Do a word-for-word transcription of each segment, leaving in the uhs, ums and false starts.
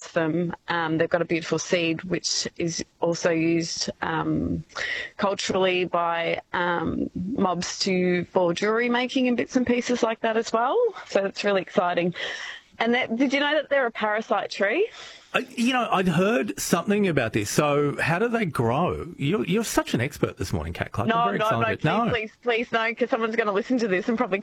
off them. Um, they've got a beautiful seed, which is also used um, culturally by um, mobs to for jewellery making and bits and pieces like that as well. So it's really exciting. And that, did you know that they're a parasite tree? Uh, you know, I'd heard something about this. So how do they grow? You're, you're such an expert this morning, Kat Clark. No, I'm very no, no, excited. please, no, please, please, no, because someone's going to listen to this and probably...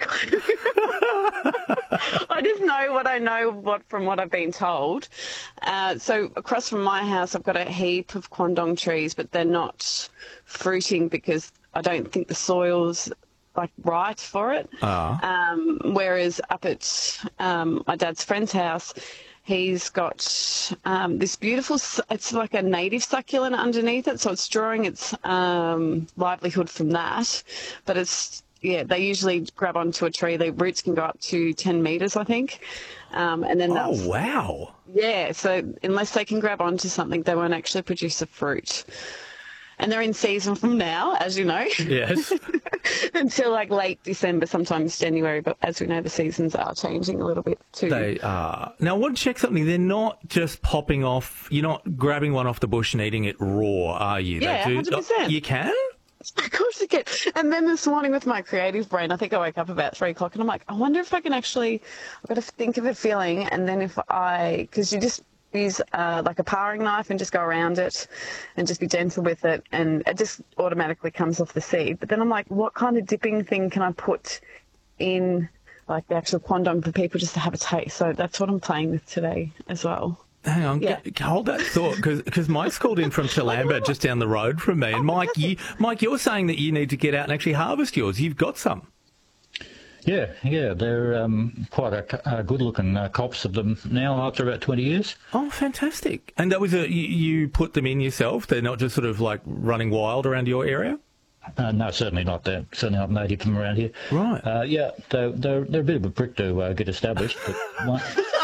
I just know what I know what from what I've been told. Uh, so across from my house, I've got a heap of quandong trees, but they're not fruiting because I don't think the soil's like right for it. Ah. Um, whereas up at um, my dad's friend's house, he's got um, this beautiful, it's like a native succulent underneath it, so it's drawing its um, livelihood from that. But it's, yeah, they usually grab onto a tree. The roots can go up to ten metres, I think. Um, and then Oh, that's, wow. yeah, so unless they can grab onto something, they won't actually produce a fruit. And they're in season from now, as you know. Yes. Until like late December, sometimes January. But as we know, the seasons are changing a little bit too. They are. Now, I want to check something. They're not just popping off, you're not grabbing one off the bush and eating it raw, are you? Yeah, They do, one hundred percent. You can? Of course you can. And then this morning with my creative brain, I think I woke up about three o'clock and I'm like, I wonder if I can actually, I've got to think of a feeling. And then if I, because you just use uh, like a paring knife and just go around it and just be gentle with it, and it just automatically comes off the seed. But then I'm like, what kind of dipping thing can I put in like the actual quandong for people just to have a taste? So that's what I'm playing with today as well. Hang on, Yeah. g- hold that thought, because Mike's called in from Toolamba, just down the road from me. And Mike, you, Mike, you're saying that you need to get out and actually harvest yours. You've got some. Yeah, yeah, they're um, quite a, a good-looking uh, copse of them now after about twenty years. Oh, fantastic. And that was a, you, you put them in yourself? They're not just sort of like running wild around your area? Uh, no, certainly not that. Certainly not native from around here. Right. Uh, yeah, they're, they're, they're a bit of a prick to uh, get established. But one,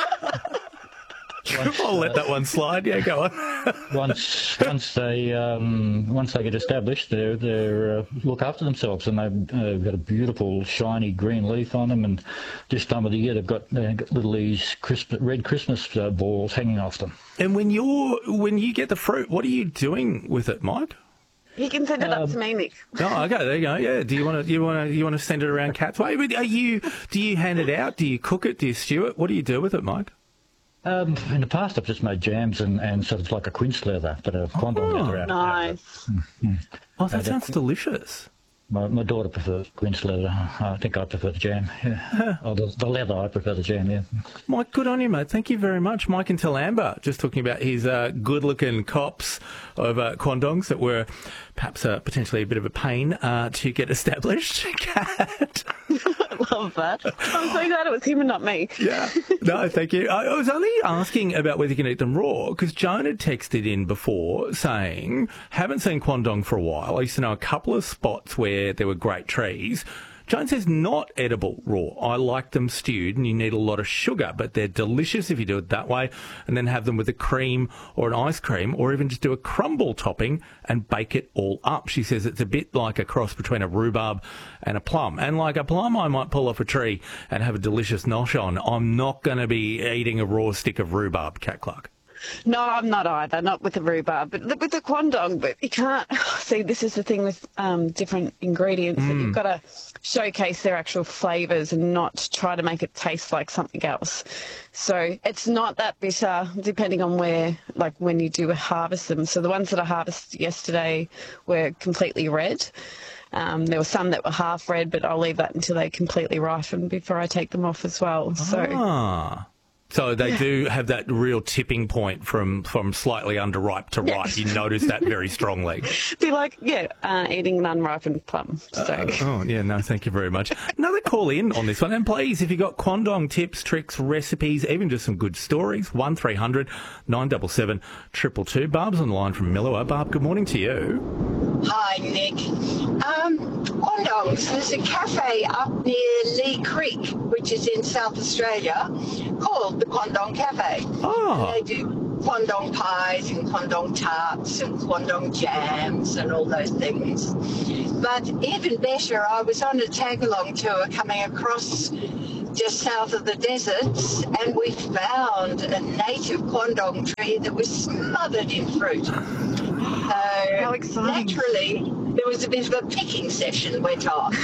once, I'll let that one slide. Yeah, go on. once once they um, once they get established, they they uh, look after themselves, and they've uh, got a beautiful shiny green leaf on them. And this time of the year, they've got, they've got little these Christmas, red Christmas uh, balls hanging off them. And when you're when you get the fruit, what are you doing with it, Mike? He can send it Um, up to me, Nick. Oh, okay, there you go. Yeah. Do you want to you want to you want to send it around Cat's Way? Are you do you hand it out? Do you cook it? Do you stew it? What do you do with it, Mike? Um, in the past, I've just made jams and, and sort of like a quince leather, but a quandong leather out of it. Nice. Oh, that sounds delicious. My, my daughter prefers quince leather. I think I prefer the jam. Yeah. Oh, the, the leather, I prefer the jam, yeah. Mike, good on you, mate. Thank you very much. Mike in Toolamba, just talking about his uh, good-looking cops of uh, quandongs that were perhaps uh, potentially a bit of a pain uh, to get established. Cat. I love that. I'm so glad it was him and not me. Yeah. No, thank you. I, I was only asking about whether you can eat them raw because Joan had texted in before saying, haven't seen quandong for a while. I used to know a couple of spots where there were great trees. Joan says not edible raw. I like them stewed and you need a lot of sugar, but they're delicious if you do it that way and then have them with a cream or an ice cream or even just do a crumble topping and bake it all up. She says it's a bit like a cross between a rhubarb and a plum. And like a plum, I might pull off a tree and have a delicious nosh on. I'm not going to be eating a raw stick of rhubarb, Kat Clark. No, I'm not either, not with the rhubarb, but with the quandong. But you can't, see, this is the thing with um, different ingredients, that you've got to showcase their actual flavours and not try to make it taste like something else. So it's not that bitter, depending on where, like when you do harvest them. So the ones that I harvested yesterday were completely red. Um, there were some that were half red, but I'll leave that until they completely ripen before I take them off as well. So. Ah. So they do have that real tipping point from, from slightly underripe to Yeah. ripe. You notice that very strongly. Be like, yeah, uh, eating an unripened plum. So. Uh, oh, yeah, no, thank you very much. Another call in on this one. And please, if you've got quandong tips, tricks, recipes, even just some good stories, one three hundred nine seven seven two two two. Barb's on the line from Millowa. Barb, good morning to you. Hi, Nick. Um, Quandongs, there's a cafe up near Lee Creek, which is in South Australia, called the Quandong Cafe. Oh. And they do quandong pies and quandong tarts and quandong jams and all those things. But even better, I was on a tag-along tour coming across just south of the deserts, and we found a native quandong tree that was smothered in fruit. So How exciting. naturally, there was a bit of a picking session went on.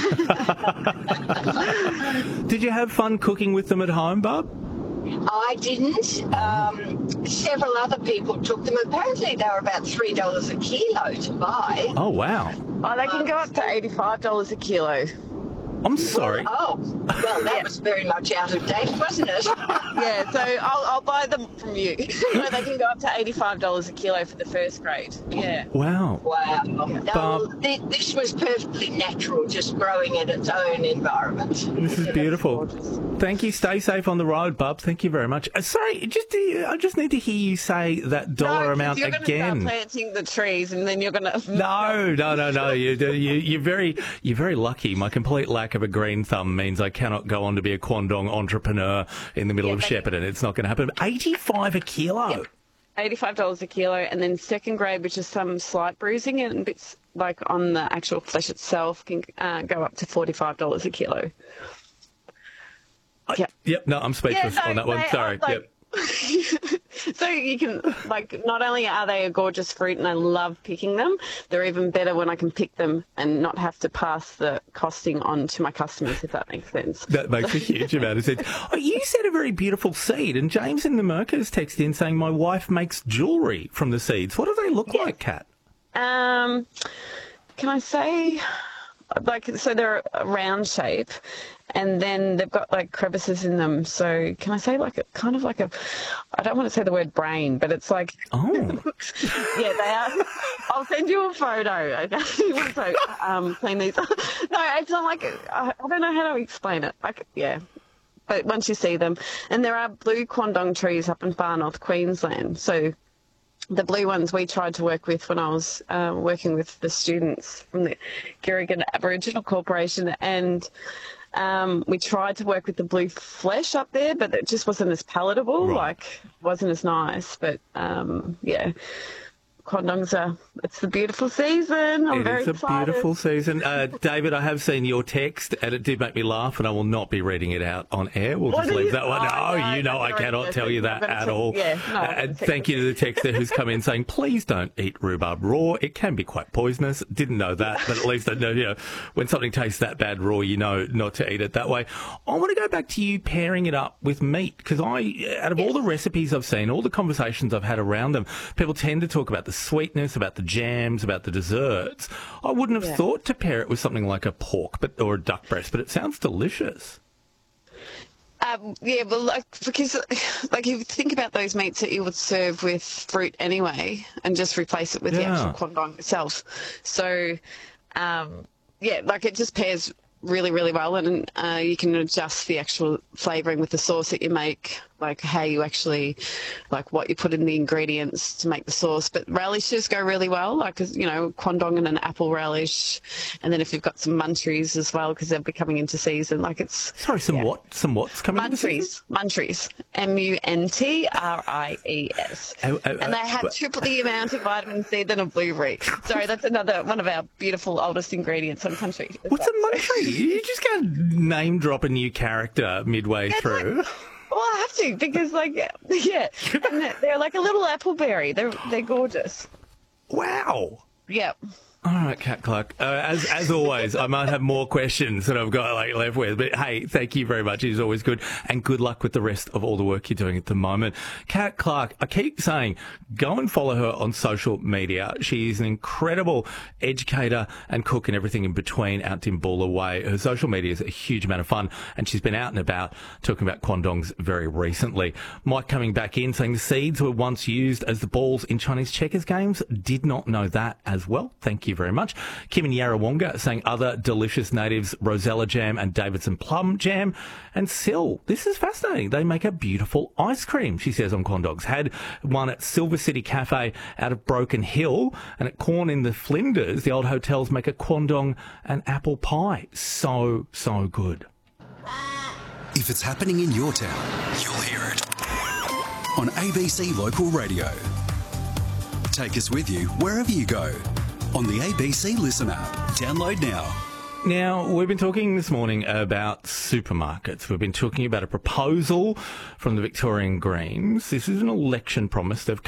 Did you have fun cooking with them at home, Bub? I didn't. Um, several other people took them. Apparently, they were about three dollars a kilo to buy. Oh, wow. Oh, they can go up to eighty-five dollars a kilo. I'm sorry. Oh, well, that was very much out of date, wasn't it? Yeah, so I'll, I'll buy them from you. No, they can go up to eighty-five dollars a kilo for the first grade. Yeah. Wow. Wow. Bob. Um, th- this was perfectly natural, just growing in its own environment. This is beautiful. Thank you. Stay safe on the road, Bub. Thank you very much. Uh, sorry, just uh, I just need to hear you say that dollar no, amount you're again. You're going to start planting the trees, and then you're going to... No, no, no, no. You, you, you're very, you're very lucky. My complete lack of a green thumb means I cannot go on to be a quandong entrepreneur in the middle Yeah, of but- Shepparton. It's not going to happen. eighty-five a kilo. Yep. eighty-five dollars a kilo, and then second grade, which is some slight bruising and bits like on the actual flesh itself, can uh, go up to forty-five dollars a kilo. Yep. Yep. No, I'm speechless Yeah, no, on that one. they are, Sorry. like- Yep. So you can, like, not only are they a gorgeous fruit and I love picking them, they're even better when I can pick them and not have to pass the costing on to my customers, if that makes sense. That makes a huge amount of sense. Oh, you said a very beautiful seed, and James in the Mercers text in saying, my wife makes jewellery from the seeds. What do they look Yeah. like, Kat? Um, can I say, like, so they're a round shape, and then they've got like crevices in them. So can I say like a kind of like a, I don't want to say the word brain, but it's like, Oh. yeah, they are. I'll send you a photo. Okay, once I um clean these. No, it's not like I I don't know how to explain it. Like, yeah. But once you see them, and there are blue quandong trees up in far north Queensland. So the blue ones we tried to work with when I was uh, working with the students from the Gilligan Aboriginal Corporation, and um, we tried to work with the blue flesh up there, but it just wasn't as palatable, Right. like wasn't as nice. But um, yeah, quandongs are, it's the beautiful season. I'm It very is a excited. beautiful season. Uh, David, I have seen your text, and it did make me laugh, and I will not be reading it out on air. We'll What just do leave you- that one. oh, Oh, no, you know I that's cannot very tell you that specific. I'm at gonna all. check- yeah, no, I'm Uh, gonna and check thank you to the texter who's come in saying, please don't eat rhubarb raw. It can be quite poisonous. Didn't know that, but at least I know, you know, when something tastes that bad raw, you know not to eat it that way. I want to go back to you pairing it up with meat, because I, out of all the recipes I've seen, all the conversations I've had around them, people tend to talk about the sweetness, about the jams, about the desserts. I wouldn't have Yeah. thought to pair it with something like a pork but or a duck breast, but it sounds delicious. Um, yeah, well, like, because, like, if you think about those meats that you would serve with fruit anyway and just replace it with the Yeah. actual quandong itself. So, um, yeah, like, it just pairs really, really well, and uh, you can adjust the actual flavouring with the sauce that you make, like how you actually, like what you put in the ingredients to make the sauce. But relishes go really well, like, you know, quandong and an apple relish, and then if you've got some munchies as well, because they'll be coming into season, like it's... Sorry, some yeah. what? Some what's coming in the season? Muntries. Muntries. M U N T R I E S. Oh, oh, And they oh, have but- triple the amount of vitamin C than a blueberry. Sorry, that's another one of our beautiful oldest ingredients on country. What's a munchie? You just can't name drop a new character midway through. Well, I have to, because, like, yeah, and they're, they're like a little appleberry. They're they're gorgeous. Wow. Yep. All right, Kat Clark. Uh, as as always, I might have more questions that I've got like left with, but hey, thank you very much. It's always good, and good luck with the rest of all the work you're doing at the moment. Kat Clark, I keep saying, go and follow her on social media. She is an incredible educator and cook and everything in between out Dimboola Way. Her social media is a huge amount of fun, and she's been out and about talking about quandongs very recently. Mike coming back in saying the seeds were once used as the balls in Chinese checkers games. Did not know that as well. Thank you very much. Kim in Yarrawonga saying other delicious natives, Rosella jam and Davidson plum jam. And Sil, this is fascinating. They make a beautiful ice cream, she says, on quandongs. Had one at Silver City Cafe out of Broken Hill, and at Corn in the Flinders, the old hotels make a quandong and apple pie. So, so good. If it's happening in your town, you'll hear it on A B C Local Radio. Take us with you wherever you go on the A B C Listen app. Download now. Now, we've been talking this morning about supermarkets. We've been talking about a proposal from the Victorian Greens. This is an election promise they've